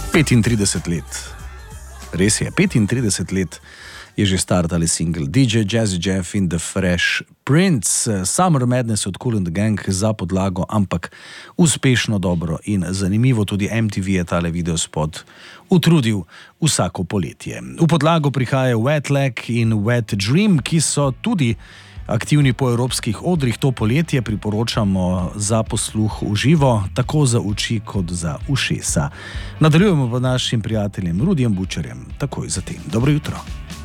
35 let. Res je, 35 let je že star tale single DJ Jazzy Jeff in The Fresh Prince. Summer Madness od Kool and the Gang za podlago, ampak uspešno, dobro in zanimivo. Tudi MTV je tale videospot utrudil vsako poletje. V podlago prihaja Wet Leg in Wet Dream, ki so tudi aktivni po evropskih odrih. To poletje priporočamo za posluh v živo, tako za oči kot za ušesa. Nadaljujemo pa našim prijateljem Rudijem Bučarjem takoj zatem. Dobro jutro.